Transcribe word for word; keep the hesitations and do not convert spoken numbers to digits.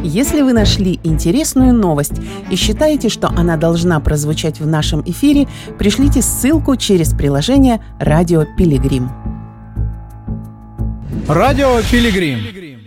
Если вы нашли интересную новость и считаете, что она должна прозвучать в нашем эфире, пришлите ссылку через приложение «Радио Пилигрим». Радио Пилигрим.